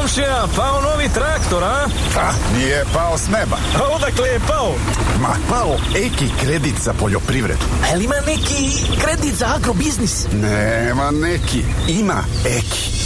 komšija, pao novi traktor, a? Pa, nije pao s neba. A odakle je pao? Ma, pao Eki kredit za poljoprivredu. A li ima neki kredit za agrobiznis? Nema neki, ima Eki.